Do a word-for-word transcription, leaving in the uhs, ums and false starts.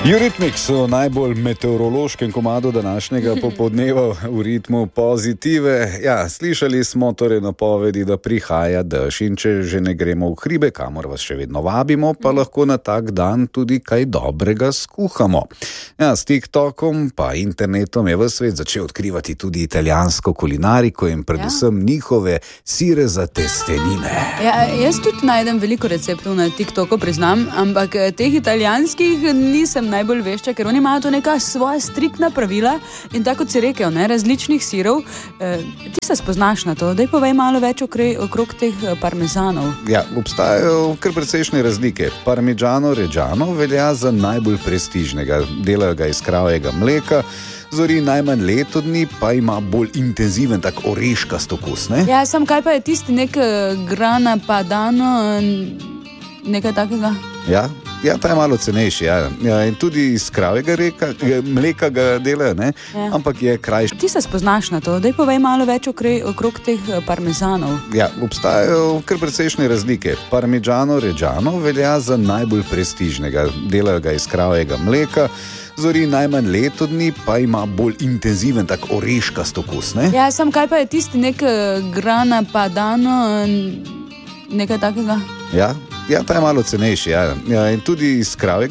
Eurythmics so najbolj meteorološkem komadu današnjega popoldneva v ritmu pozitive. Ja, slišali smo torej napovedi, da prihaja dež in če že ne gremo v hribe, kamor vas še vedno vabimo, pa lahko na tak dan tudi kaj dobrega skuhamo. Ja, s TikTokom pa internetom je ves svet začel odkrivati tudi italijansko kulinariko in predvsem ja. njihove sire za testenine. Ja, jaz tudi najdem veliko receptov na TikToku, priznam, ampak teh italijanskih nisem najbolj vešča, ker oni imajo to neka svoja striktna pravila in tako kot si rekel, ne, različnih sirov. E, ti se spoznaš na to, daj povej malo več okrej, okrog teh parmezanov. Ja, obstajajo kar precejšnje razlike. Parmigiano Reggiano velja za najbolj prestižnega. Delajo ga iz kravjega mleka, zori najmanj leto dni, pa ima bolj intenziven, tak oreškast okus, ne? Ja, sam kaj pa je tisti nek grana padano, nekaj takega? Ja, ja, ta je malo cenejši, ja. Ja, in tudi iz kravjega reka, mleka ga delajo, ne? Ja. Ampak je krajši. Ti se spoznaš na to, daj povej malo več okrej, okrog teh parmezanov. Ja, obstajajo kar precejšnje razlike. Parmigiano Reggiano velja za najbolj prestižnega. Delajo ga iz kravjega mleka, zori najmanj leto dni, pa ima bolj intenziven, tak oreškast okus, ne? Ja, sam kaj pa je tisti nek grana padano, nekaj takega? Ja, ja, ta je malo cenejši, ja. Ja, in tudi iz kravjega